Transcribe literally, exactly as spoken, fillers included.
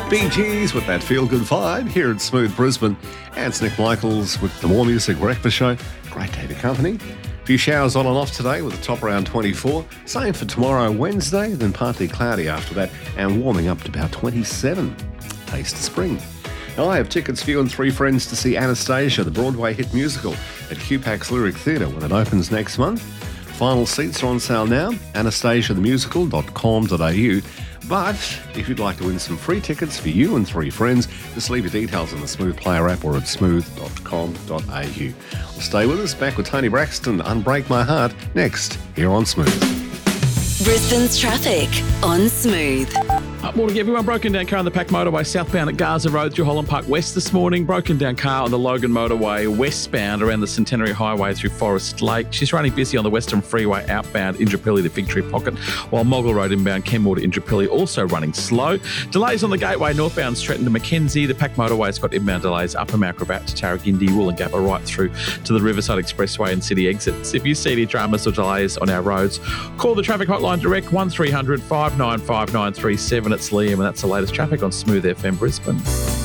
Bee Gees with that feel-good vibe here at Smooth Brisbane. And it's Nick Michaels with the More Music Breakfast Show. Great day to company. A few showers on and off today with a top around twenty-four. Same for tomorrow, Wednesday, then partly cloudy after that and warming up to about twenty-seven. Taste of spring. Now, I have tickets for you and three friends to see Anastasia, the Broadway hit musical, at Q PAX Lyric Theatre when it opens next month. Final seats are on sale now, anastasia the musical dot com dot a u. But if you'd like to win some free tickets for you and three friends, just leave your details on the Smooth Player app or at smooth dot com dot a u. Well, stay with us. Back with Tony Braxton, Unbreak My Heart, next here on Smooth. Brisbane's traffic on Smooth. Uh, morning, everyone. Broken down car on the Pack Motorway southbound at Gaza Road through Holland Park West this morning. Broken down car on the Logan Motorway westbound around the Centenary Highway through Forest Lake. She's running busy on the Western Freeway outbound Indooroopilly to Fig Tree Pocket, while Moggle Road inbound Kenmore to Indooroopilly also running slow. Delays on the Gateway northbound Stretton to Mackenzie. The Pack Motorway's got inbound delays Upper Macrobat to Tarragindi, Woolloongabba right through to the Riverside Expressway and city exits. If you see any dramas or delays on our roads, call the traffic hotline direct one three hundred five nine five nine three seven. It's Liam, and that's the latest traffic on Smooth F M Brisbane.